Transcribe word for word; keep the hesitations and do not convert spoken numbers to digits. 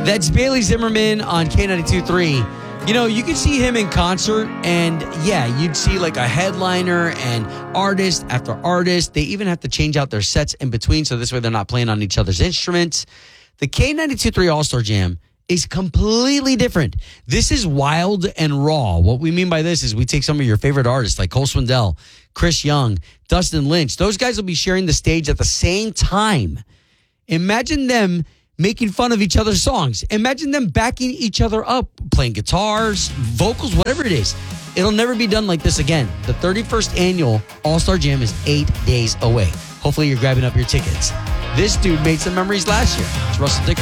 That's Bailey Zimmerman on K ninety-two point three. You know, you can see him in concert, and yeah, you'd see like a headliner and artist after artist. They even have to change out their sets in between, so this way they're not playing on each other's instruments. The K ninety-two point three All-Star Jam is completely different. This is wild and raw. What we mean by this is we take some of your favorite artists like Cole Swindell, Chris Young, Dustin Lynch. Those guys will be sharing the stage at the same time. Imagine them making fun of each other's songs. Imagine them backing each other up, playing guitars, vocals, whatever it is. It'll never be done like this again. The thirty-first annual All-Star Jam is eight days away. Hopefully you're grabbing up your tickets. This dude made some memories last year. It's Russell Dick.